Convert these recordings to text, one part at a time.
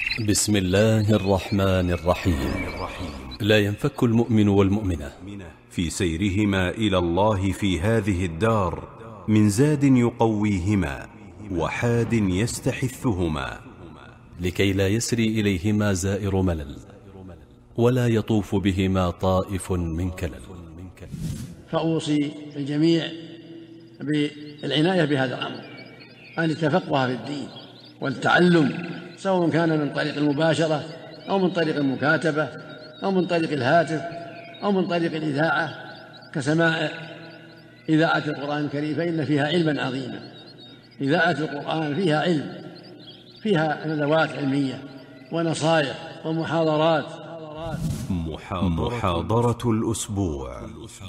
بسم الله الرحمن الرحيم. لا ينفك المؤمن والمؤمنة في سيرهما إلى الله في هذه الدار من زاد يقويهما وحاد يستحثهما، لكي لا يسري إليهما زائر ملل، ولا يطوف بهما طائف من كلل. فأوصي الجميع بالعناية بهذا الأمر، أن يتفقه في الدين والتعلم، سواء كان من طريق المباشرة أو من طريق المكاتبة أو من طريق الهاتف أو من طريق الإذاعة كسماع إذاعة القرآن الكريم، فإن فيها علما عظيما. إذاعة القرآن فيها علم، فيها ندوات علمية ونصائح ومحاضرات. محاضرة الأسبوع.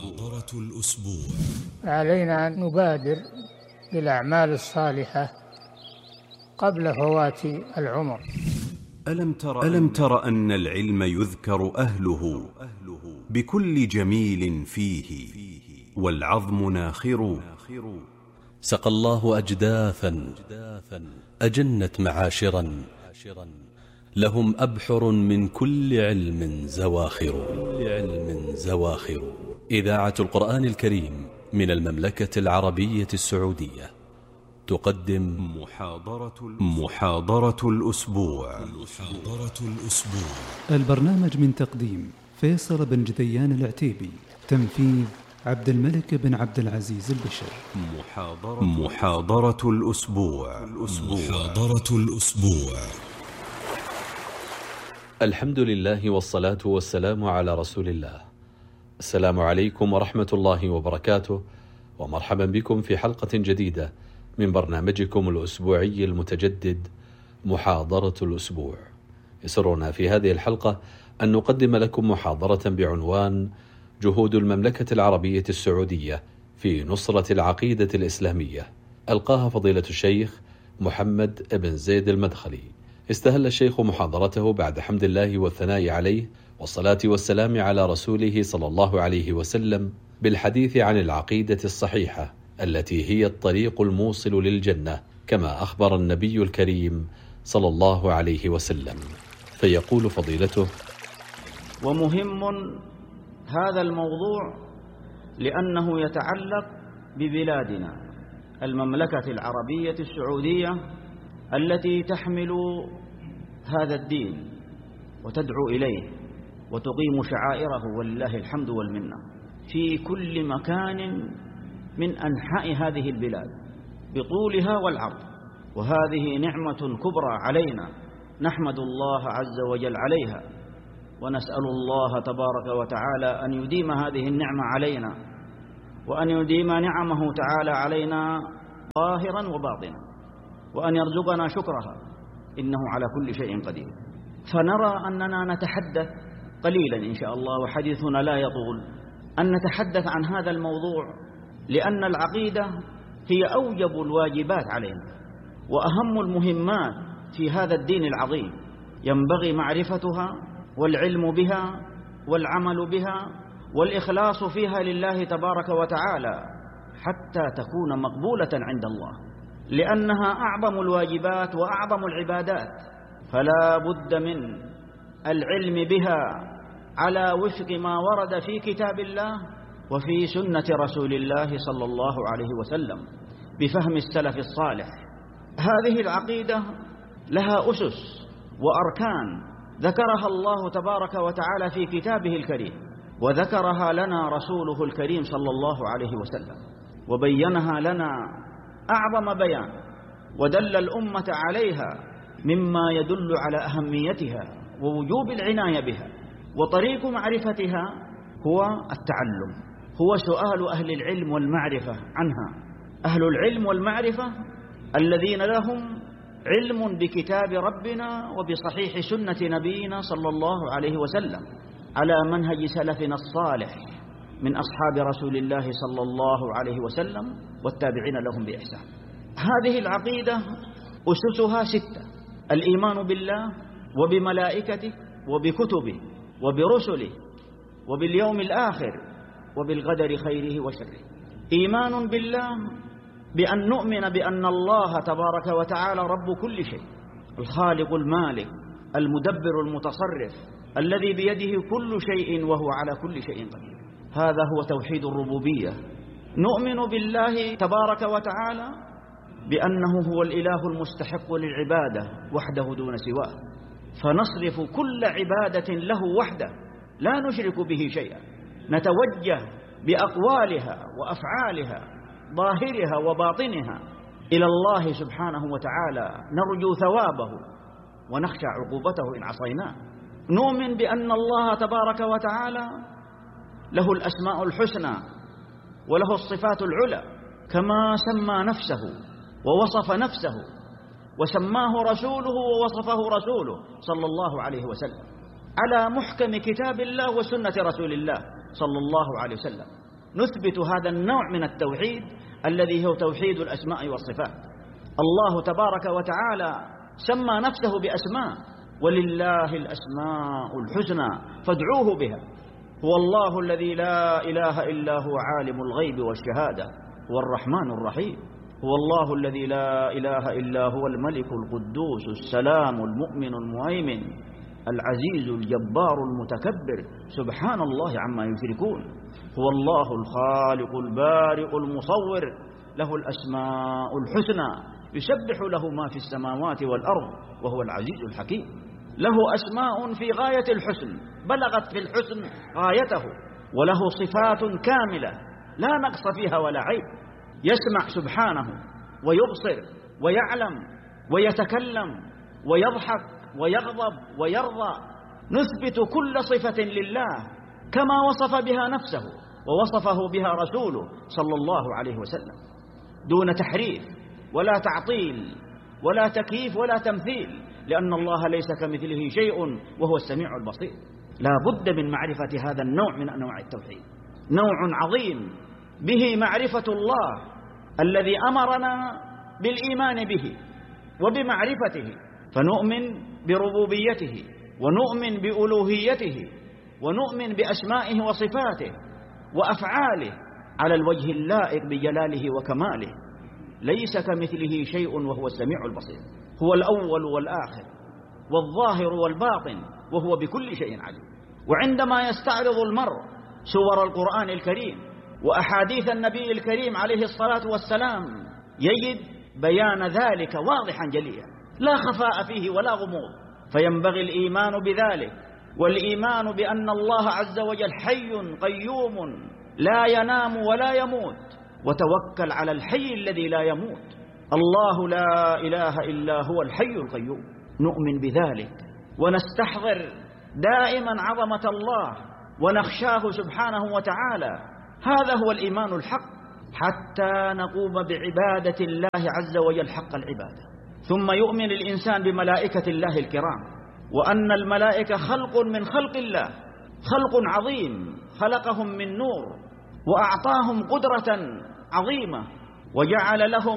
علينا أن نبادر بالأعمال الصالحة قبل فوات العمر. ألم تر أن العلم يذكر أهله بكل جميل فيه والعظم ناخر. سقى الله أجداثا أجنت معاشرا، لهم أبحر من كل علم زواخر. إذاعة القرآن الكريم من المملكة العربية السعودية تقدم محاضرة الأسبوع. البرنامج من تقديم فيصل بن جذيان العتيبي، تنفيذ عبد الملك بن عبد العزيز البشر. محاضرة الأسبوع. الحمد لله والصلاة والسلام على رسول الله. السلام عليكم ورحمة الله وبركاته، ومرحبا بكم في حلقة جديدة من برنامجكم الأسبوعي المتجدد محاضرة الأسبوع. يسرنا في هذه الحلقة أن نقدم لكم محاضرة بعنوان جهود المملكة العربية السعودية في نصرة العقيدة الإسلامية، ألقاها فضيلة الشيخ محمد بن زيد المدخلي. استهل الشيخ محاضرته بعد حمد الله والثناء عليه والصلاة والسلام على رسوله صلى الله عليه وسلم بالحديث عن العقيدة الصحيحة التي هي الطريق الموصل للجنة، كما أخبر النبي الكريم صلى الله عليه وسلم. فيقول فضيلته: ومهم هذا الموضوع لأنه يتعلق ببلادنا المملكة العربية السعودية التي تحمل هذا الدين وتدعو إليه وتقيم شعائره، ولله الحمد والمنة، في كل مكان من أنحاء هذه البلاد بطولها والعرض. وهذه نعمة كبرى علينا نحمد الله عز وجل عليها، ونسأل الله تبارك وتعالى أن يديم هذه النعمة علينا، وأن يديم نعمه تعالى علينا ظاهرا وباطنا، وأن يرزقنا شكرها، إنه على كل شيء قدير. فنرى أننا نتحدث قليلا إن شاء الله، وحديثنا لا يطول، أن نتحدث عن هذا الموضوع، لأن العقيدة هي أوجب الواجبات علينا وأهم المهمات في هذا الدين العظيم، ينبغي معرفتها والعلم بها والعمل بها والإخلاص فيها لله تبارك وتعالى حتى تكون مقبولة عند الله، لأنها أعظم الواجبات وأعظم العبادات، فلا بد من العلم بها على وفق ما ورد في كتاب الله وفي سنة رسول الله صلى الله عليه وسلم بفهم السلف الصالح. هذه العقيدة لها أسس وأركان ذكرها الله تبارك وتعالى في كتابه الكريم، وذكرها لنا رسوله الكريم صلى الله عليه وسلم، وبينها لنا أعظم بيان، ودل الأمة عليها مما يدل على أهميتها ووجوب العناية بها. وطريق معرفتها هو التعلم، هو سؤال أهل العلم والمعرفة عنها. أهل العلم والمعرفة الذين لهم علم بكتاب ربنا وبصحيح سنة نبينا صلى الله عليه وسلم على منهج سلفنا الصالح من أصحاب رسول الله صلى الله عليه وسلم والتابعين لهم بإحسان. هذه العقيدة أسسها 6: الإيمان بالله وبملائكته وبكتبه وبرسله وباليوم الآخر وبالقدر خيره وشره. إيمان بالله بأن نؤمن بأن الله تبارك وتعالى رب كل شيء، الخالق المالك المدبر المتصرف الذي بيده كل شيء وهو على كل شيء قدير. هذا هو توحيد الربوبية. نؤمن بالله تبارك وتعالى بأنه هو الإله المستحق للعبادة وحده دون سواه، فنصرف كل عبادة له وحده لا نشرك به شيئا، نتوجه بأقوالها وأفعالها ظاهرها وباطنها إلى الله سبحانه وتعالى، نرجو ثوابه ونخشى عقوبته إن عصيناه. نؤمن بأن الله تبارك وتعالى له الأسماء الحسنى وله الصفات العلى، كما سمى نفسه ووصف نفسه وسماه رسوله ووصفه رسوله صلى الله عليه وسلم على محكم كتاب الله وسنة رسول الله صلى الله عليه وسلم. نثبت هذا النوع من التوحيد الذي هو توحيد الأسماء والصفات. الله تبارك وتعالى سمى نفسه بأسماء، ولله الأسماء الحسنى فادعوه بها. هو الله الذي لا إله إلا هو عالم الغيب والشهادة، هو الرحمن الرحيم. هو الله الذي لا إله إلا هو الملك القدوس السلام المؤمن المهيمن العزيز الجبار المتكبر، سبحان الله عما يشركون. هو الله الخالق البارئ المصور، له الأسماء الحسنى يسبح له ما في السماوات والأرض وهو العزيز الحكيم. له أسماء في غاية الحسن، بلغت في الحسن غايته، وله صفات كاملة لا نقص فيها ولا عيب. يسمع سبحانه ويبصر ويعلم ويتكلم ويضحك ويغضب ويرضى. نثبت كل صفة لله كما وصف بها نفسه ووصفه بها رسوله صلى الله عليه وسلم، دون تحريف ولا تعطيل ولا تكييف ولا تمثيل، لأن الله ليس كمثله شيء وهو السميع البصير. لا بد من معرفة هذا النوع من أنواع التوحيد، نوع عظيم به معرفة الله الذي أمرنا بالإيمان به وبمعرفته، فنؤمن بربوبيته ونؤمن بألوهيته ونؤمن بأسمائه وصفاته وأفعاله على الوجه اللائق بجلاله وكماله. ليس كمثله شيء وهو السميع البصير. هو الأول والآخر والظاهر والباطن وهو بكل شيء عليم. وعندما يستعرض المرء سور القرآن الكريم وأحاديث النبي الكريم عليه الصلاة والسلام يجد بيان ذلك واضحا جليا، لا خفاء فيه ولا غموض. فينبغي الإيمان بذلك، والإيمان بأن الله عز وجل حي قيوم لا ينام ولا يموت، وتوكل على الحي الذي لا يموت. الله لا إله إلا هو الحي القيوم. نؤمن بذلك ونستحضر دائما عظمة الله ونخشاه سبحانه وتعالى. هذا هو الإيمان الحق، حتى نقوم بعبادة الله عز وجل حق العبادة. ثم يؤمن الإنسان بملائكة الله الكرام، وأن الملائكة خلق من خلق الله، خلق عظيم خلقهم من نور وأعطاهم قدرة عظيمة وجعل لهم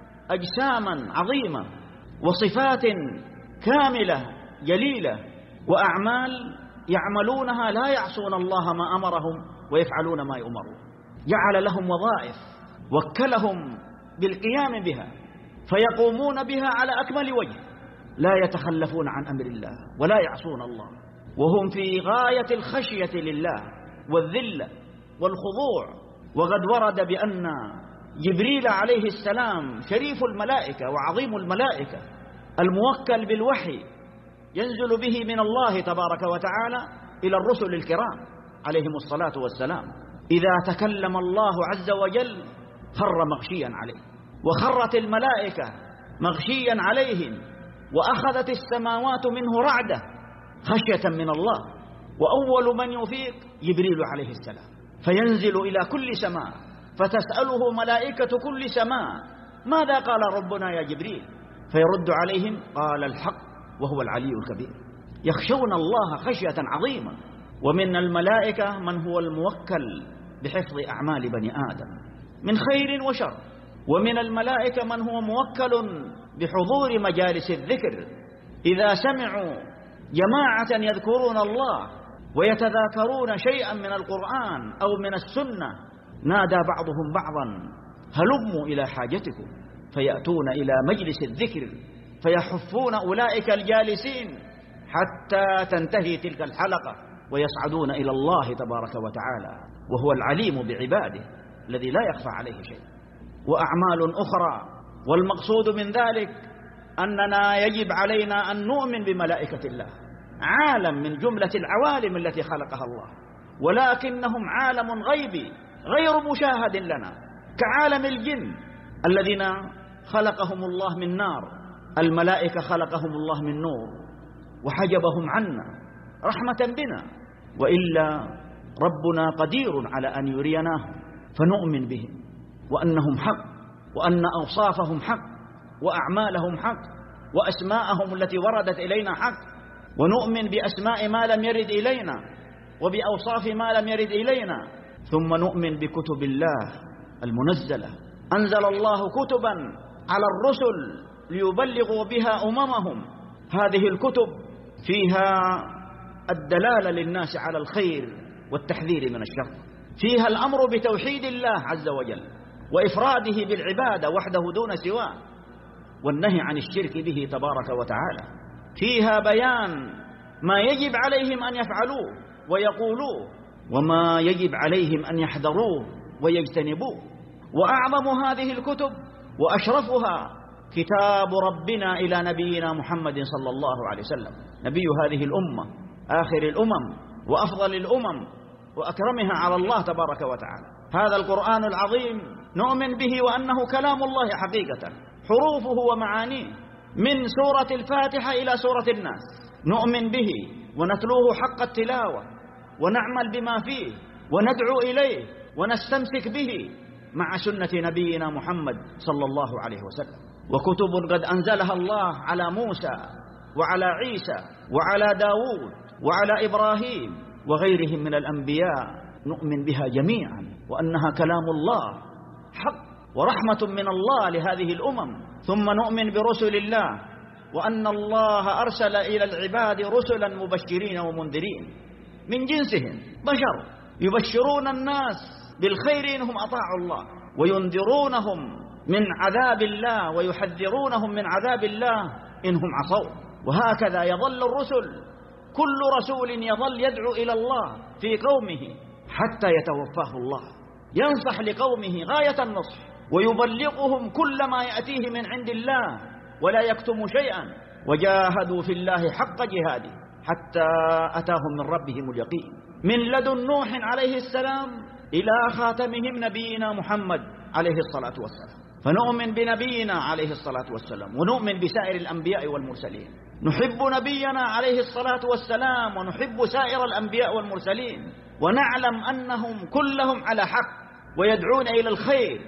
أجساما عظيمة وصفات كاملة جليلة وأعمال يعملونها لا يعصون الله ما أمرهم ويفعلون ما يؤمرون. جعل لهم وظائف وكلهم بالقيام بها فيقومون بها على أكمل وجه، لا يتخلفون عن أمر الله ولا يعصون الله، وهم في غاية الخشية لله والذلة والخضوع. وقد ورد بأن جبريل عليه السلام شريف الملائكة وعظيم الملائكة الموكل بالوحي ينزل به من الله تبارك وتعالى إلى الرسل الكرام عليهم الصلاة والسلام. إذا تكلم الله عز وجل خر مغشيا عليه، وخرت الملائكة مغشيا عليهم، وأخذت السماوات منه رعدة خشية من الله. وأول من يفيق جبريل عليه السلام، فينزل إلى كل سماء فتسأله ملائكة كل سماء ماذا قال ربنا يا جبريل؟ فيرد عليهم قال الحق وهو العلي الكبير. يخشون الله خشية عظيمة. ومن الملائكة من هو الموكل بحفظ أعمال بني آدم من خير وشر، ومن الملائكة من هو موكل بحضور مجالس الذكر. إذا سمعوا جماعة يذكرون الله ويتذاكرون شيئا من القرآن أو من السنة نادى بعضهم بعضا هلموا إلى حاجتكم، فيأتون إلى مجلس الذكر فيحفون أولئك الجالسين حتى تنتهي تلك الحلقة ويصعدون إلى الله تبارك وتعالى، وهو العليم بعباده الذي لا يخفى عليه شيء. وأعمال أخرى، والمقصود من ذلك أننا يجب علينا أن نؤمن بملائكة الله، عالم من جملة العوالم التي خلقها الله، ولكنهم عالم غيبي غير مشاهد لنا، كعالم الجن الذين خلقهم الله من نار، الملائكة خلقهم الله من نور وحجبهم عنا رحمة بنا، وإلا ربنا قدير على أن يريناهم فنؤمن بهم وأنهم حق، وأن أوصافهم حق، وأعمالهم حق، وأسماءهم التي وردت إلينا حق، ونؤمن بأسماء ما لم يرد إلينا وبأوصاف ما لم يرد إلينا. ثم نؤمن بكتب الله المنزلة، أنزل الله كتبا على الرسل ليبلغوا بها أممهم، هذه الكتب فيها الدلالة للناس على الخير والتحذير من الشر، فيها الأمر بتوحيد الله عز وجل وإفراده بالعبادة وحده دون سواه، والنهي عن الشرك به تبارك وتعالى، فيها بيان ما يجب عليهم أن يفعلوه ويقولوه، وما يجب عليهم أن يحذروه ويجتنبوه. وأعظم هذه الكتب وأشرفها كتاب ربنا إلى نبينا محمد صلى الله عليه وسلم، نبي هذه الأمة، آخر الأمم وأفضل الأمم وأكرمها على الله تبارك وتعالى. هذا القرآن العظيم نؤمن به وأنه كلام الله حقيقة، حروفه ومعانيه، من سورة الفاتحة إلى سورة الناس نؤمن به ونتلوه حق التلاوة ونعمل بما فيه وندعو إليه ونستمسك به مع سنة نبينا محمد صلى الله عليه وسلم. وكتب قد أنزلها الله على موسى وعلى عيسى وعلى داود وعلى إبراهيم وغيرهم من الأنبياء نؤمن بها جميعا، وأنها كلام الله حق ورحمة من الله لهذه الأمم. ثم نؤمن برسل الله، وأن الله أرسل إلى العباد رسلا مبشرين ومنذرين من جنسهم، بشر يبشرون الناس بالخير إنهم أطاعوا الله، وينذرونهم من عذاب الله ويحذرونهم من عذاب الله إنهم عصوا. وهكذا يظل الرسل، كل رسول يظل يدعو إلى الله في قومه حتى يتوفاه الله، ينصح لقومه غاية النصح ويبلغهم كل ما يأتيه من عند الله ولا يكتم شيئا، وجاهدوا في الله حق جهاده حتى أتاهم من ربهم اليقين، من لدن نوح عليه السلام إلى خاتمهم نبينا محمد عليه الصلاة والسلام. فنؤمن بنبينا عليه الصلاة والسلام، ونؤمن بسائر الأنبياء والمرسلين، نحب نبينا عليه الصلاة والسلام ونحب سائر الأنبياء والمرسلين، ونعلم أنهم كلهم على حق ويدعون إلى الخير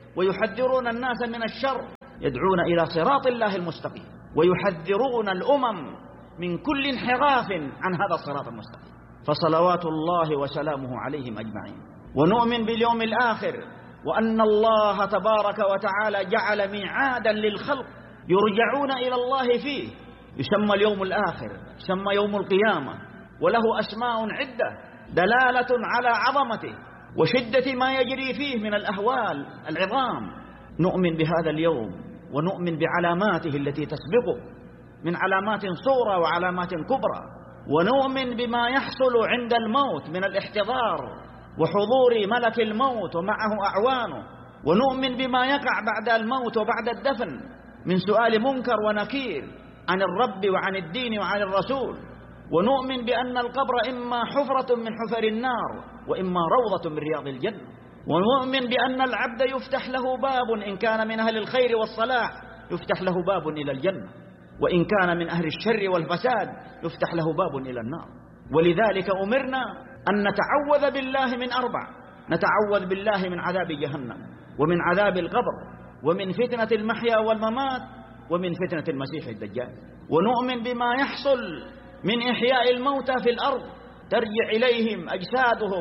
ويحذرون الناس من الشر، يدعون إلى صراط الله المستقيم، ويحذرون الأمم من كل انحراف عن هذا الصراط المستقيم. فصلوات الله وسلامه عليهم أجمعين. ونؤمن باليوم الآخر، وأن الله تبارك وتعالى جعل ميعادا للخلق يرجعون إلى الله فيه، يسمى اليوم الآخر، يسمى يوم القيامة، وله أسماء عدة دلالة على عظمته وشدة ما يجري فيه من الأهوال العظام. نؤمن بهذا اليوم ونؤمن بعلاماته التي تسبقه من علامات صغرى وعلامات كبرى، ونؤمن بما يحصل عند الموت من الاحتضار وحضور ملك الموت ومعه أعوانه، ونؤمن بما يقع بعد الموت وبعد الدفن من سؤال منكر ونكير عن الرب وعن الدين وعن الرسول، ونؤمن بأن القبر إما حفرة من حفر النار وإما روضة من رياض الجنة، ونؤمن بأن العبد يفتح له باب إن كان من أهل الخير والصلاح يفتح له باب إلى الجنة، وإن كان من أهل الشر والفساد يفتح له باب إلى النار. ولذلك أمرنا أن نتعوذ بالله من أربع: نتعوذ بالله من عذاب جهنم، ومن عذاب القبر، ومن فتنة المحيا والممات، ومن فتنة المسيح الدجال. ونؤمن بما يحصل من إحياء الموتى في الأرض، ترجع إليهم أجسادهم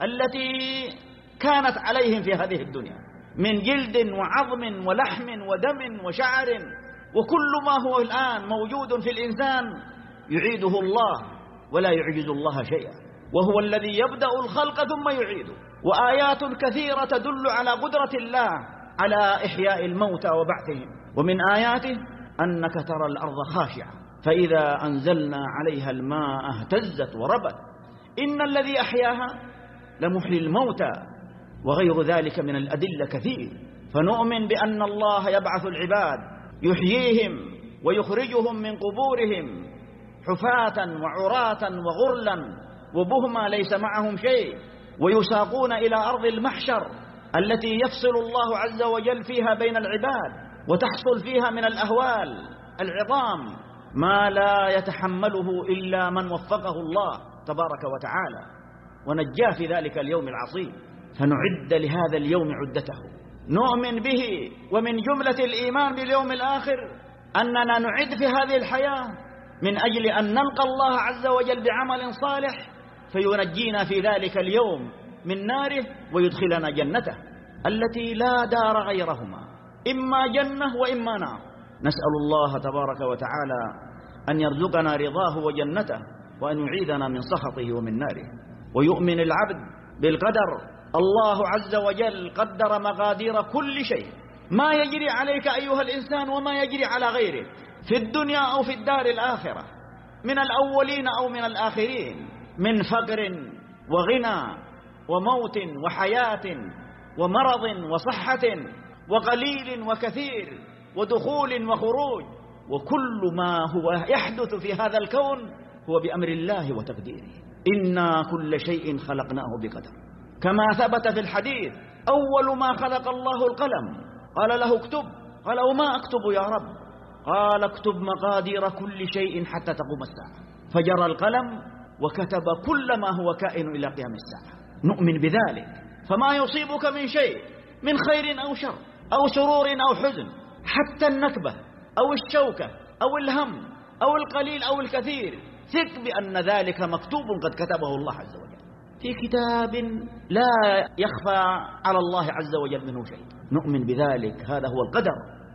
التي كانت عليهم في هذه الدنيا من جلد وعظم ولحم ودم وشعر، وكل ما هو الآن موجود في الإنسان يعيده الله ولا يعجز الله شيئا، وهو الذي يبدأ الخلق ثم يعيده. وآيات كثيرة تدل على قدرة الله على إحياء الموتى وبعثهم. ومن آياته أنك ترى الأرض خاشعة فإذا أنزلنا عليها الماء اهتزت وربت إن الذي أحياها لمحيي الموتى وغير ذلك من الأدلة كثير. فنؤمن بأن الله يبعث العباد يحييهم ويخرجهم من قبورهم حفاة وعراة وغرلا وبهما ليس معهم شيء، ويساقون إلى أرض المحشر التي يفصل الله عز وجل فيها بين العباد، وتحصل فيها من الأهوال العظام ما لا يتحمله إلا من وفقه الله تبارك وتعالى ونجاه في ذلك اليوم العظيم. فنعد لهذا اليوم عدته، نؤمن به. ومن جملة الإيمان باليوم الآخر أننا نعد في هذه الحياة من أجل أن نلقى الله عز وجل بعمل صالح فينجينا في ذلك اليوم من ناره ويدخلنا جنته التي لا دار غيرهما، إما جنة وإما نار. نسأل الله تبارك وتعالى أن يرزقنا رضاه وجنته وأن يعيذنا من سخطه ومن ناره. ويؤمن العبد بالقدر. الله عز وجل قدر مقادير كل شيء، ما يجري عليك أيها الإنسان وما يجري على غيرك في الدنيا أو في الدار الآخرة، من الأولين أو من الآخرين، من فقر وغنى وموت وحياة ومرض وصحة وقليل وكثير ودخول وخروج، وكل ما هو يحدث في هذا الكون هو بأمر الله وتقديره. إنا كل شيء خلقناه بقدر، كما ثبت في الحديث أول ما خلق الله القلم قال له اكتب، قال وما أكتب يا رب؟ قال اكتب مقادير كل شيء حتى تقوم الساعة، فجرى القلم وكتب كل ما هو كائن إلى قيام الساعة. نؤمن بذلك. فما يصيبك من شيء من خير أو شر أو سرور أو حزن، حتى النكبة أو الشوكة أو الهم أو القليل أو الكثير، ثق بأن ذلك مكتوب قد كتبه الله عز وجل في كتاب لا يخفى على الله عز وجل منه شيء. نؤمن بذلك. هذا هو القدر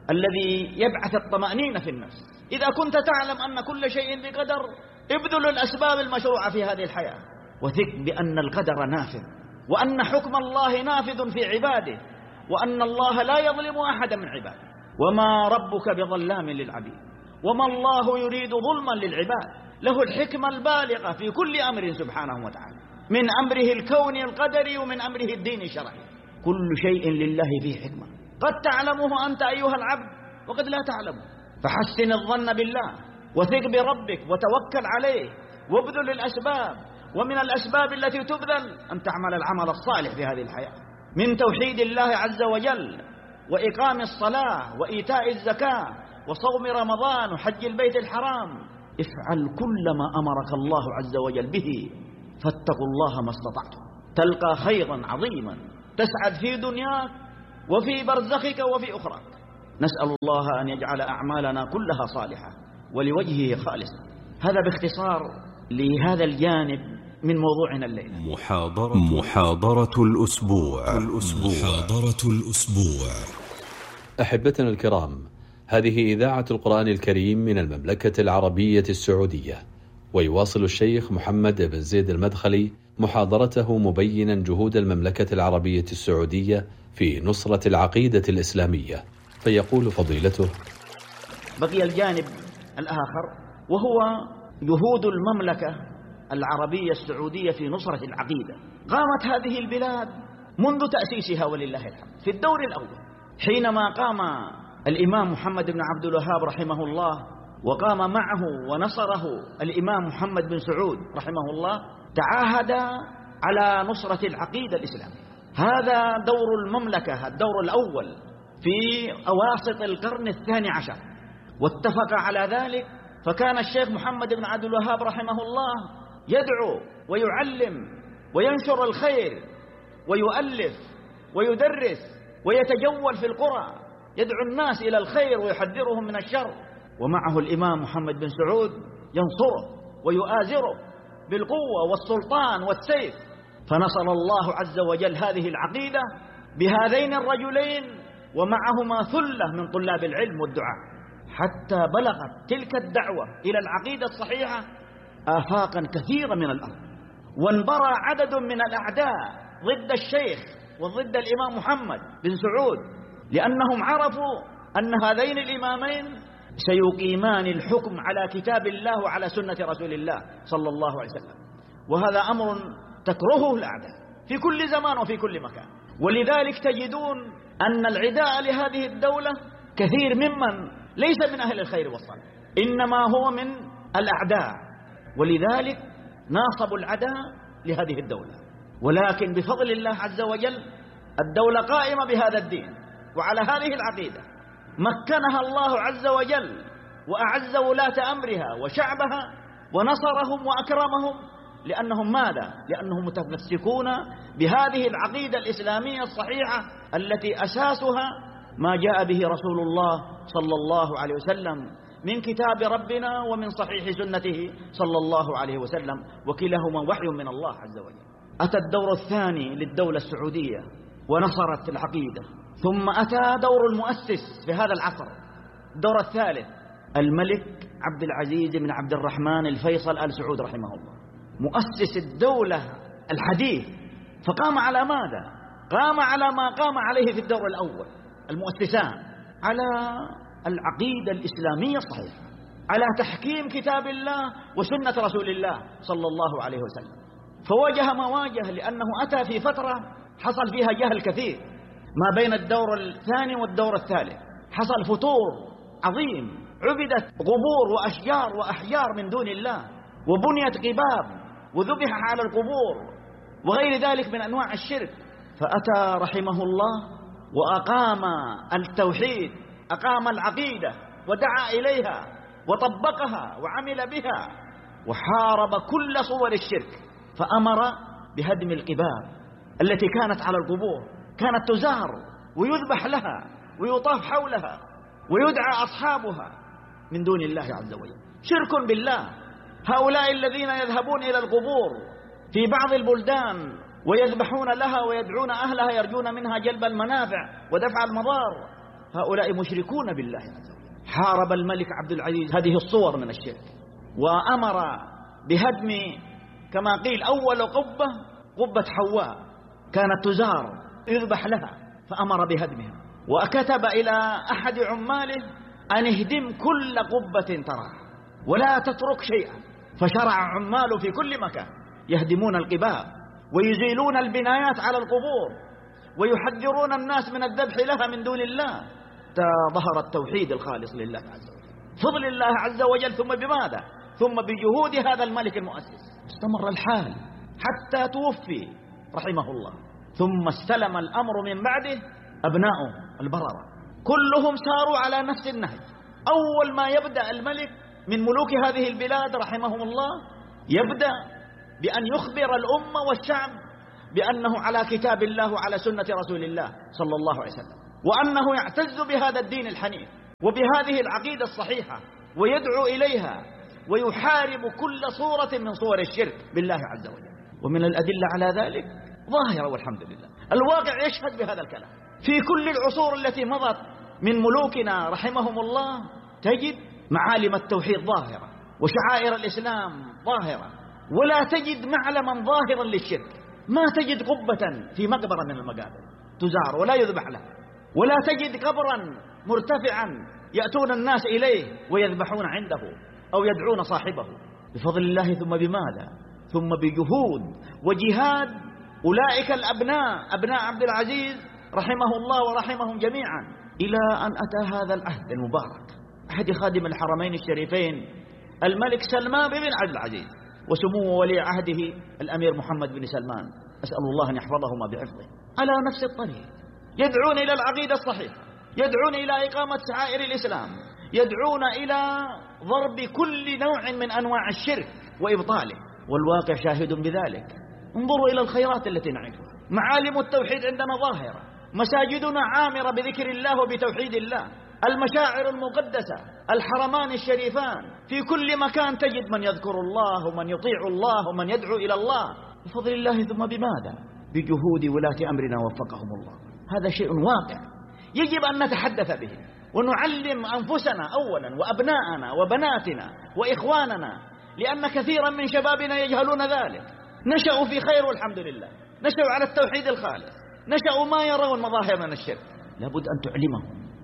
الذي يبعث الطمأنينة في النفس. إذا كنت تعلم أن كل شيء بقدر، ابذل الأسباب المشروعة في هذه الحياة، وثق بأن القدر نافذ، وأن حكم الله نافذ في عباده، وأن الله لا يظلم أحدا من عباده، وما ربك بظلام للعبيد، وما الله يريد ظلما للعباد. له الحكمة البالغة في كل أمر سبحانه وتعالى، من أمره الكوني القدري ومن أمره الديني الشرعي. كل شيء لله فيه حكمة، قد تعلمه أنت أيها العبد وقد لا تعلمه. فحسن الظن بالله وثق بربك وتوكل عليه وابذل الأسباب. ومن الأسباب التي تبذل أن تعمل العمل الصالح في هذه الحياة، من توحيد الله عز وجل وإقام الصلاة وإيتاء الزكاة وصوم رمضان وحج البيت الحرام. افعل كل ما أمرك الله عز وجل به، فاتقوا الله ما استطعتم، تلقى خيرا عظيما تسعد في دنياك وفي برزخك وفي أخراك. نسأل الله أن يجعل أعمالنا كلها صالحة ولوجهه خالصة. هذا باختصار لهذا الجانب من موضوعنا الليلة. محاضرة الأسبوع. محاضرة الأسبوع. أحبتنا الكرام، هذه إذاعة القرآن الكريم من المملكة العربية السعودية، ويواصل الشيخ محمد بن زيد المدخلي محاضرته مبينا جهود المملكة العربية السعودية في نصرة العقيدة الإسلامية. فيقول فضيلته: بقي الجانب الآخر وهو جهود المملكة العربية السعودية في نصرة العقيدة. قامت هذه البلاد منذ تأسيسها ولله الحمد في الدور الأول، حينما قام الإمام محمد بن عبد الوهاب رحمه الله، وقام معه ونصره الإمام محمد بن سعود رحمه الله، تعاهد على نصرة العقيدة الإسلامية. هذا دور المملكة، الدور الأول في أواسط القرن الثاني عشر، واتفق على ذلك. فكان الشيخ محمد بن عبد الوهاب رحمه الله يدعو ويعلم وينشر الخير ويؤلف ويدرس ويتجول في القرى، يدعو الناس إلى الخير ويحذرهم من الشر. ومعه الإمام محمد بن سعود ينصره ويؤازره بالقوة والسلطان والسيف. فنصر الله عز وجل هذه العقيدة بهذين الرجلين ومعهما ثلة من طلاب العلم والدعاء، حتى بلغت تلك الدعوة إلى العقيدة الصحيحة آفاقا كثيرة من الأرض، وانبرى عدد من الأعداء ضد الشيخ وضد الإمام محمد بن سعود، لأنهم عرفوا أن هذين الإمامين سيقيمان الحكم على كتاب الله وعلى سنة رسول الله صلى الله عليه وسلم. وهذا أمر تكرهه الأعداء في كل زمان وفي كل مكان. ولذلك تجدون أن العداء لهذه الدولة كثير ممن ليس من أهل الخير والصلاح، إنما هو من الأعداء، ولذلك ناصبوا العداء لهذه الدولة. ولكن بفضل الله عز وجل الدولة قائمة بهذا الدين وعلى هذه العقيدة، مكنها الله عز وجل وأعز ولاة أمرها وشعبها ونصرهم وأكرمهم. لأنهم ماذا؟ لأنهم متمسكون بهذه العقيدة الإسلامية الصحيحة التي أساسها ما جاء به رسول الله صلى الله عليه وسلم من كتاب ربنا ومن صحيح سنته صلى الله عليه وسلم، وكلاهما وحي من الله عز وجل. أتى الدور الثاني للدولة السعودية ونصرت العقيدة، ثم أتى دور المؤسس في هذا العصر، الدور الثالث، الملك عبد العزيز بن عبد الرحمن الفيصل آل سعود رحمه الله، مؤسس الدولة الحديث. فقام على ماذا؟ قام على ما قام عليه في الدور الأول المؤسسان، على العقيدة الإسلامية الصحيحة، على تحكيم كتاب الله وسنة رسول الله صلى الله عليه وسلم. فواجه ما واجه لأنه أتى في فترة حصل فيها جهل كثير ما بين الدور الثاني والدور الثالث، حصل فتور عظيم، عبدت قبور وأشجار وأحجار من دون الله، وبنيت قباب وذبح على القبور وغير ذلك من أنواع الشرك. فأتى رحمه الله وأقام التوحيد، أقام العقيدة ودعا إليها وطبقها وعمل بها، وحارب كل صور الشرك. فأمر بهدم القباب التي كانت على القبور، كانت تزار ويذبح لها ويطاف حولها ويدعى أصحابها من دون الله عز وجل، شرك بالله. هؤلاء الذين يذهبون إلى القبور في بعض البلدان ويذبحون لها ويدعون أهلها يرجون منها جلب المنافع ودفع المضار، هؤلاء مشركون بالله عز وجل. حارب الملك عبد العزيز هذه الصور من الشرك، وأمر بهدم كما قيل أول قبة حواء كانت تزار يذبح لها، فأمر بهدمها. وكتب إلى أحد عماله أن اهدم كل قبة تراها ولا تترك شيئا. فشرع عماله في كل مكان يهدمون القباب ويزيلون البنايات على القبور ويحذرون الناس من الذبح لها من دون الله، ظهر التوحيد الخالص لله عز وجل، فضل الله عز وجل. ثم بماذا؟ ثم بجهود هذا الملك المؤسس استمر الحال حتى توفي رحمه الله. ثم استلم الأمر من بعده أبناؤه البررة، كلهم ساروا على نفس النهج. أول ما يبدأ الملك من ملوك هذه البلاد رحمهم الله يبدأ بأن يخبر الأمة والشعب بأنه على كتاب الله وعلى سنة رسول الله صلى الله عليه وسلم، وأنه يعتز بهذا الدين الحنيف وبهذه العقيدة الصحيحة ويدعو إليها ويحارب كل صورة من صور الشرك بالله عز وجل. ومن الأدلة على ذلك ظاهرة والحمد لله، الواقع يشهد بهذا الكلام. في كل العصور التي مضت من ملوكنا رحمهم الله تجد معالم التوحيد ظاهرة وشعائر الإسلام ظاهرة، ولا تجد معلما ظاهرا للشرك. ما تجد قبة في مقبرة من المقابر تزار ولا يذبح لها، ولا تجد قبرا مرتفعا يأتون الناس إليه ويذبحون عنده أو يدعون صاحبه. بفضل الله ثم بماذا؟ ثم بجهود وجهاد أولئك الأبناء، أبناء عبد العزيز رحمه الله ورحمهم جميعا، إلى أن أتى هذا العهد المبارك، أحد خادم الحرمين الشريفين الملك سلمان بن عبد العزيز وسمو ولي عهده الأمير محمد بن سلمان، أسأل الله أن يحفظهما بحفظه، على نفس الطريق يدعون إلى العقيدة الصحيحة، يدعون إلى إقامة شعائر الإسلام، يدعون إلى ضرب كل نوع من أنواع الشرك وإبطاله، والواقع شاهد بذلك. انظروا إلى الخيرات التي نعيشها، معالم التوحيد عندنا ظاهرة، مساجدنا عامرة بذكر الله وبتوحيد الله، المشاعر المقدسة، الحرمان الشريفان، في كل مكان تجد من يذكر الله ومن يطيع الله ومن يدعو إلى الله بفضل الله. ثم بماذا؟ بجهود ولاة أمرنا وفقهم الله. هذا شيء واقع يجب أن نتحدث به ونعلم أنفسنا أولا وأبناءنا وبناتنا وإخواننا، لأن كثيرا من شبابنا يجهلون ذلك، نشأوا في خير والحمد لله، نشأوا على التوحيد الخالص، نشأوا ما يرون مظاهر من الشرك. لابد أن تعلمهم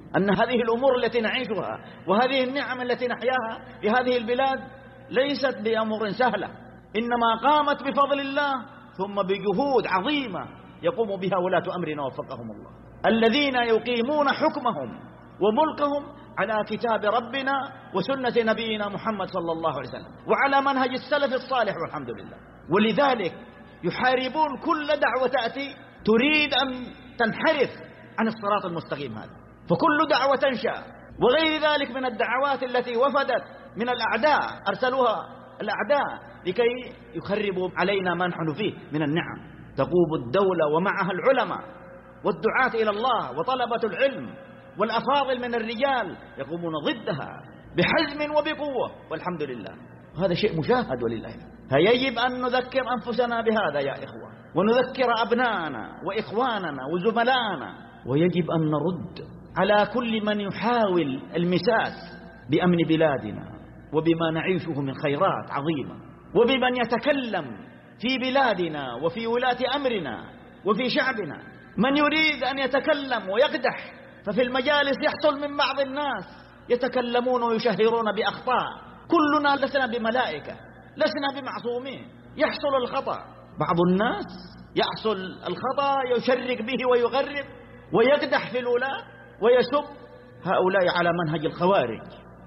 أن هذه الأمور التي نعيشها وهذه النعم التي نحياها في هذه البلاد ليست بأمور سهلة، إنما قامت بفضل الله ثم بجهود عظيمة يقوم بها ولاة أمرنا وفقهم الله، الذين يقيمون حكمهم وملكهم على كتاب ربنا وسنة نبينا محمد صلى الله عليه وسلم وعلى منهج السلف الصالح والحمد لله. ولذلك يحاربون كل دعوة تأتي تريد أن تنحرف عن الصراط المستقيم هذا، فكل دعوة تنشأ وغير ذلك من الدعوات التي وفدت من الأعداء أرسلوها الأعداء لكي يخربوا علينا ما نحن فيه من النعم. تقوم الدولة ومعها العلماء والدعاة إلى الله وطلبة العلم والأفاضل من الرجال يقومون ضدها بحزم وبقوة والحمد لله، هذا شيء مشاهد ولله. فيجب أن نذكر أنفسنا بهذا يا إخوة، ونذكر أبناءنا وإخواننا وزملائنا، ويجب أن نرد على كل من يحاول المساس بأمن بلادنا وبما نعيشه من خيرات عظيمة، وبمن يتكلم في بلادنا وفي ولاة أمرنا وفي شعبنا. من يريد أن يتكلم ويقدح ففي المجالس يحصل من بعض الناس يتكلمون ويشهرون بأخطاء. كلنا لسنا بملائكة، لسنا بمعصومين، يحصل الخطأ. بعض الناس يحصل الخطأ يشرك به ويغرب ويقدح في الولاة ويسب هؤلاء على منهج الخوارج.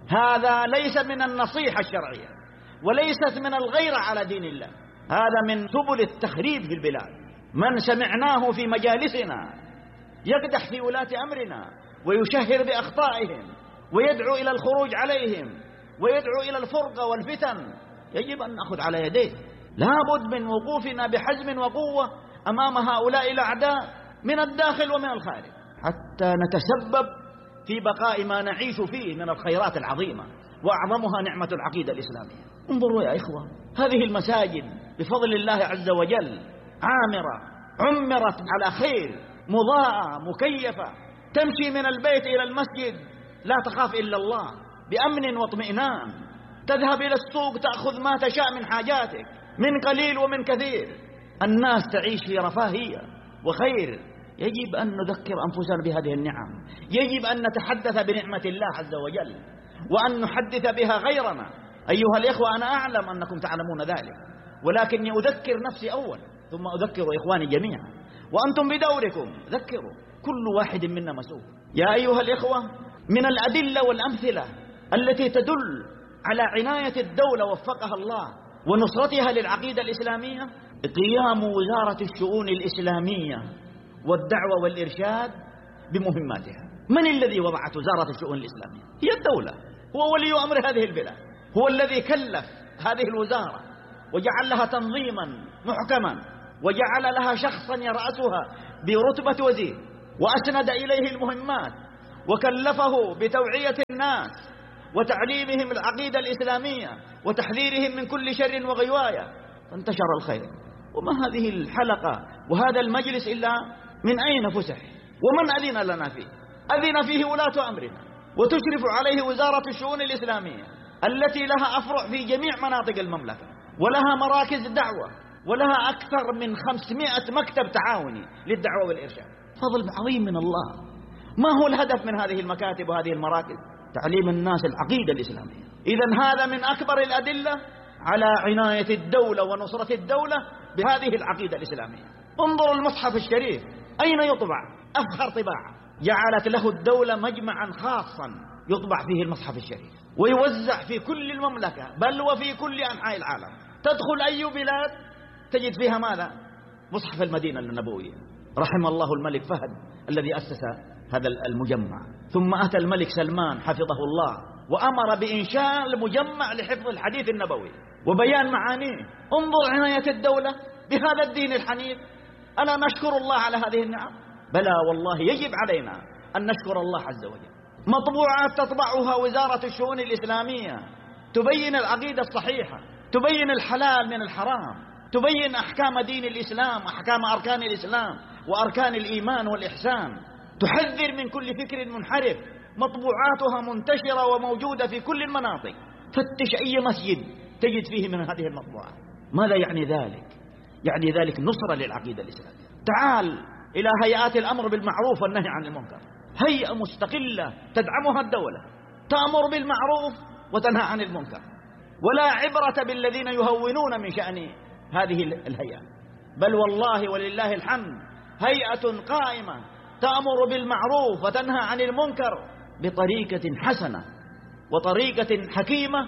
هذا ليس من النصيحة الشرعية وليست من الغيرة على دين الله، هذا من سبل التخريب في البلاد. من سمعناه في مجالسنا يقدح في ولاة أمرنا ويشهر بأخطائهم ويدعو إلى الخروج عليهم ويدعو إلى الفرقة والفتن، يجب أن نأخذ على يديه. لا بد من وقوفنا بحزم وقوة أمام هؤلاء الأعداء من الداخل ومن الخارج، حتى نتسبب في بقاء ما نعيش فيه من الخيرات العظيمة، وأعظمها نعمة العقيدة الإسلامية. انظروا يا إخوة، هذه المساجد بفضل الله عز وجل عامرة، عمرت على خير، مضاءة، مكيفة، تمشي من البيت إلى المسجد لا تخاف إلا الله بأمن واطمئنان، تذهب إلى السوق تأخذ ما تشاء من حاجاتك من قليل ومن كثير، الناس تعيش في رفاهية وخير. يجب أن نذكر أنفسنا بهذه النعم، يجب أن نتحدث بنعمة الله عز وجل وأن نحدث بها غيرنا. أيها الإخوة، أنا أعلم أنكم تعلمون ذلك، ولكني أذكر نفسي أولا ثم أذكر إخواني جميعا، وأنتم بدوركم ذكروا، كل واحد منا مسؤول. يا أيها الإخوة، من الأدلة والأمثلة التي تدل على عناية الدولة وفقها الله ونصرتها للعقيدة الإسلامية قيام وزارة الشؤون الإسلامية والدعوة والإرشاد بمهماتها. من الذي وضعت وزارة الشؤون الإسلامية؟ هي الدولة، هو ولي أمر هذه البلاد، هو الذي كلف هذه الوزارة وجعل لها تنظيما محكما وجعل لها شخصا يرأسها برتبة وزير وأسند إليه المهمات وكلفه بتوعية الناس وتعليمهم العقيدة الإسلامية وتحذيرهم من كل شر وغواية، فانتشر الخير. وما هذه الحلقة وهذا المجلس إلا من أين فسح؟ ومن أذن لنا فيه؟ أذن فيه ولاة أمرنا، وتشرف عليه وزارة الشؤون الإسلامية التي لها أفرع في جميع مناطق المملكة، ولها مراكز دعوة، ولها أكثر من 500 مكتب تعاوني للدعوة والإرشاد. فضل عظيم من الله. ما هو الهدف من هذه المكاتب وهذه المراكز؟ تعليم الناس العقيدة الإسلامية. إذن هذا من أكبر الأدلة على عناية الدولة ونصرة الدولة بهذه العقيدة الإسلامية. انظروا المصحف الشريف أين يطبع؟ أفخر طباعة، جعلت له الدولة مجمعا خاصا يطبع فيه المصحف الشريف ويوزع في كل المملكة بل وفي كل أنحاء العالم. تدخل أي بلاد تجد فيها ماذا؟ مصحف المدينة النبوية. رحم الله الملك فهد الذي أسس هذا المجمع، ثم أتى الملك سلمان حفظه الله وأمر بإنشاء المجمع لحفظ الحديث النبوي وبيان معانيه. انظر عناية الدولة بهذا الدين الحنيف. ألا نشكر الله على هذه النعم؟ بلى والله يجب علينا أن نشكر الله عز وجل. مطبوعات تطبعها وزارة الشؤون الإسلامية تبين العقيدة الصحيحة، تبين الحلال من الحرام، تبين أحكام دين الإسلام، أحكام أركان الإسلام وأركان الإيمان والإحسان، تحذر من كل فكر منحرف. مطبوعاتها منتشرة وموجودة في كل المناطق، فتش أي مسجد تجد فيه من هذه المطبوعات. ماذا يعني ذلك؟ يعني ذلك نصرة للعقيدة الإسلامية. تعال إلى هيئات الأمر بالمعروف والنهي عن المنكر، هيئة مستقلة تدعمها الدولة، تأمر بالمعروف وتنهى عن المنكر، ولا عبرة بالذين يهونون من شأن هذه الهيئة، بل والله ولله الحمد هيئة قائمة تأمر بالمعروف وتنهى عن المنكر بطريقة حسنة وطريقة حكيمة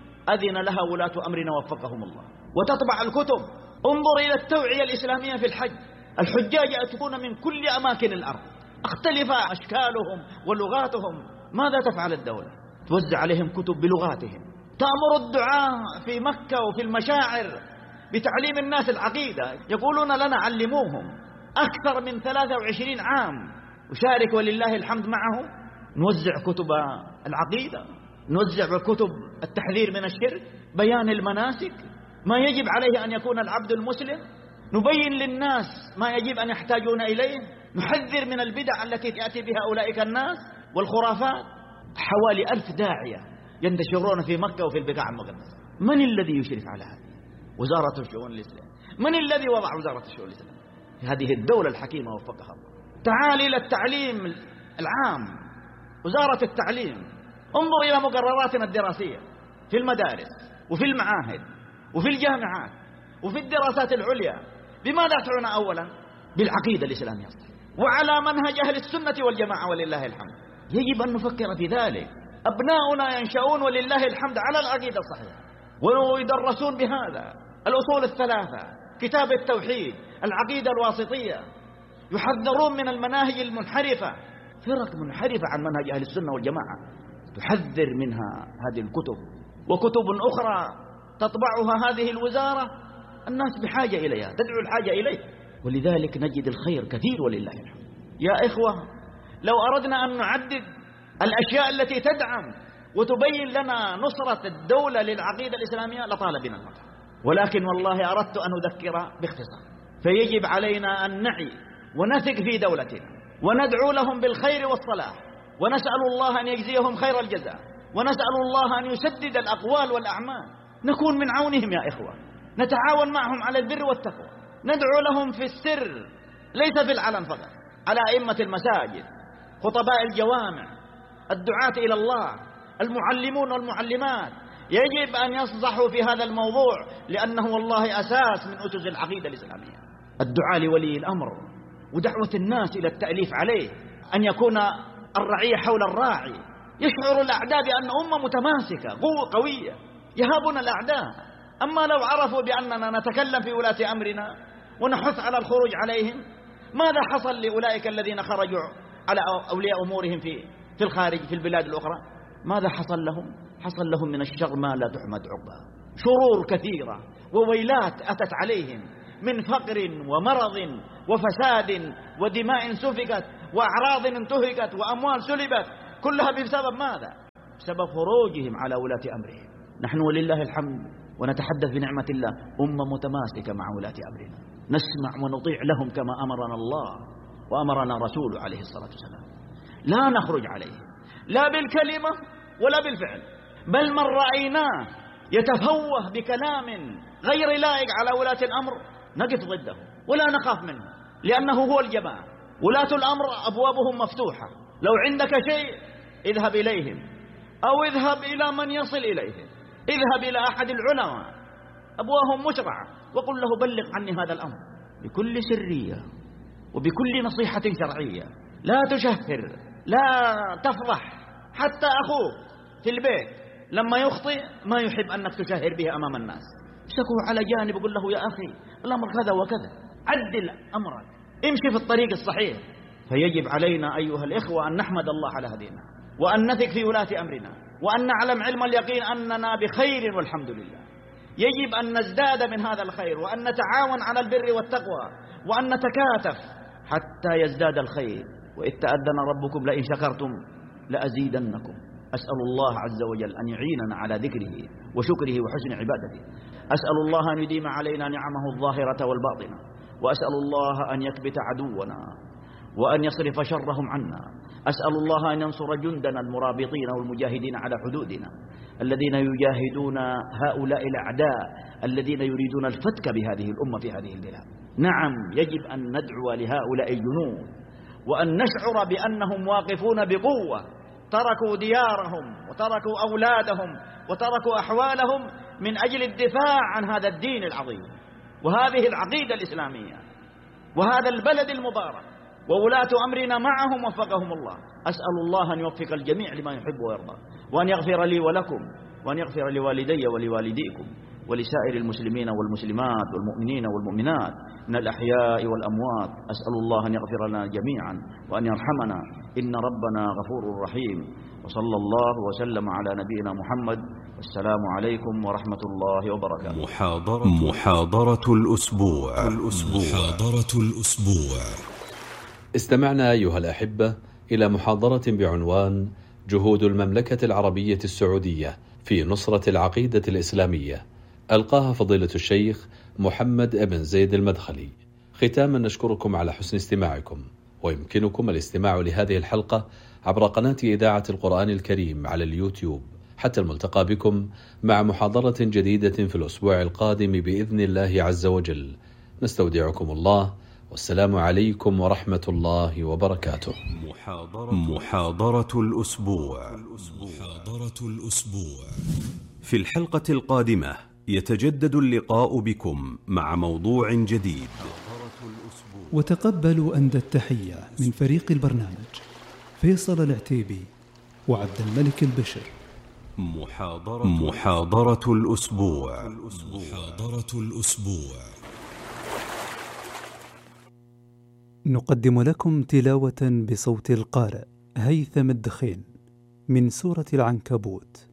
أذن لها ولاة أمرنا وفقهم الله، وتطبع الكتب. انظر إلى التوعية الإسلامية في الحج، الحجاج يأتون من كل أماكن الأرض، اختلف أشكالهم ولغاتهم، ماذا تفعل الدولة؟ توزع عليهم كتب بلغاتهم، تأمر الدعاة في مكة وفي المشاعر بتعليم الناس العقيدة، يقولون لنا علموهم أكثر من 23 عام، وشارك ولله الحمد معه. نوزع كتب العقيدة، نوزع كتب التحذير من الشرك، بيان المناسك، ما يجب عليه أن يكون العبد المسلم، نبين للناس ما يجب أن يحتاجون إليه، نحذر من البدع التي تأتي بها أولئك الناس والخرافات. حوالي 1000 داعية ينتشرون في مكة وفي البقاع المقدسة. من الذي يشرف على هذه؟ وزارة الشؤون الإسلامية. من الذي وضع وزارة الشؤون الإسلامية؟ هذه الدولة الحكيمة وفقها الله. تعال إلى التعليم العام، وزارة التعليم، انظر إلى مقرراتنا الدراسية في المدارس وفي المعاهد وفي الجامعات وفي الدراسات العليا، بماذا تعنى؟ أولا بالعقيدة الإسلامية وعلى منهج أهل السنة والجماعة ولله الحمد. يجب أن نفكر في ذلك. أبناؤنا ينشؤون ولله الحمد على العقيدة الصحيحة، ويدرسون بهذا الأصول الثلاثة، كتاب التوحيد، العقيدة الواسطية، يحذرون من المناهج المنحرفة، فرق منحرفة عن منهج أهل السنة والجماعة تحذر منها هذه الكتب، وكتب أخرى تطبعها هذه الوزارة الناس بحاجة إليها، تدعو الحاجة إليه، ولذلك نجد الخير كثير ولله الحمد. يا إخوة، لو أردنا أن نعدد الأشياء التي تدعم وتبين لنا نصرة الدولة للعقيدة الإسلامية لطال بنا المطر، ولكن والله أردت أن أذكر باختصار. فيجب علينا أن نعي ونثق في دولتنا، وندعو لهم بالخير والصلاح، ونسأل الله أن يجزيهم خير الجزاء، ونسأل الله أن يسدد الأقوال والأعمال، نكون من عونهم يا إخوة، نتعاون معهم على البر والتقوى، ندعو لهم في السر ليس في العلن فقط، على أئمة المساجد، خطباء الجوامع، الدعاة إلى الله، المعلمون والمعلمات، يجب أن يصدحوا في هذا الموضوع، لأنه والله أساس من أسس العقيدة الإسلامية. الدعاء لولي الأمر ودعوة الناس إلى التأليف عليه، أن يكون الرعية حول الراعي، يشعر الأعداء بأن أمة متماسكة قوية، يهابنا الأعداء. أما لو عرفوا بأننا نتكلم في ولاة أمرنا ونحث على الخروج عليهم، ماذا حصل لأولئك الذين خرجوا على أولياء أمورهم في الخارج في البلاد الأخرى؟ ماذا حصل لهم؟ حصل لهم من الشر ما لا تحمد عقباه، شرور كثيرة وويلات أتت عليهم من فقر ومرض وفساد ودماء سفكت وأعراض انتهكت وأموال سلبت، كلها بسبب ماذا؟ بسبب خروجهم على ولاة أمرهم. نحن ولله الحمد ونتحدث بنعمة الله أمة متماسكة مع ولاة أمرنا، نسمع ونطيع لهم كما أمرنا الله وأمرنا رسوله عليه الصلاة والسلام، لا نخرج عليه لا بالكلمة ولا بالفعل، بل من رأيناه يتفوه بكلام غير لائق على ولاة الأمر نقف ضده ولا نخاف منه، لأنه هو الجماعة. ولاة الأمر أبوابهم مفتوحة، لو عندك شيء اذهب إليهم، أو اذهب إلى من يصل إليهم، اذهب إلى أحد العلماء أبوابهم مشرعة وقل له بلغ عني هذا الأمر بكل سرية وبكل نصيحة شرعية، لا تشهر، لا تفضح، حتى أخوك في البيت لما يخطئ ما يحب أنك تشهر به أمام الناس، امسكه على جانب وقل له يا أخي الأمر كذا وكذا، عدل أمرك، امشي في الطريق الصحيح. فيجب علينا أيها الإخوة أن نحمد الله على هدينا، وأن نثق في ولاة أمرنا، وأن نعلم علم اليقين أننا بخير والحمد لله. يجب أن نزداد من هذا الخير، وأن نتعاون على البر والتقوى، وأن نتكاتف حتى يزداد الخير. وإذ تأذن ربكم لئن شكرتم لأزيدنكم. أسأل الله عز وجل أن يعيننا على ذكره وشكره وحسن عبادته. أسأل الله أن يديم علينا نعمه الظاهرة والباطنة، وأسأل الله أن يكبت عدونا وأن يصرف شرهم عنا. أسأل الله أن ينصر جندنا المرابطين والمجاهدين على حدودنا، الذين يجاهدون هؤلاء الأعداء الذين يريدون الفتك بهذه الأمة في هذه البلاد. نعم، يجب أن ندعو لهؤلاء الجنود وأن نشعر بأنهم واقفون بقوة، تركوا ديارهم وتركوا أولادهم وتركوا أحوالهم من أجل الدفاع عن هذا الدين العظيم وهذه العقيدة الإسلامية وهذا البلد المبارك، وولاة أمرنا معهم وفقهم الله. أسأل الله أن يوفق الجميع لما يحب ويرضى، وأن يغفر لي ولكم، وأن يغفر لوالدي ولوالديكم ولسائر المسلمين والمسلمات والمؤمنين والمؤمنات من الأحياء والأموات. أسأل الله أن يغفر لنا جميعا وأن يرحمنا، إن ربنا غفور رحيم. وصلى الله وسلم على نبينا محمد، والسلام عليكم ورحمة الله وبركاته. محاضرة الأسبوع. محاضرة الأسبوع. استمعنا أيها الأحبة إلى محاضرة بعنوان جهود المملكة العربية السعودية في نصرة العقيدة الإسلامية، ألقاها فضيلة الشيخ محمد بن زيد المدخلي. ختاما نشكركم على حسن استماعكم، ويمكنكم الاستماع لهذه الحلقة عبر قناة إذاعة القرآن الكريم على اليوتيوب. حتى الملتقى بكم مع محاضرة جديدة في الأسبوع القادم بإذن الله عز وجل. نستودعكم الله، والسلام عليكم ورحمة الله وبركاته. محاضرة الأسبوع. في الحلقة القادمة يتجدد اللقاء بكم مع موضوع جديد. وتقبلوا أندى التحية من فريق البرنامج فيصل العتيبي وعبد الملك البشر. محاضرة الأسبوع. نقدم لكم تلاوة بصوت القارئ هيثم الدخين من سورة العنكبوت.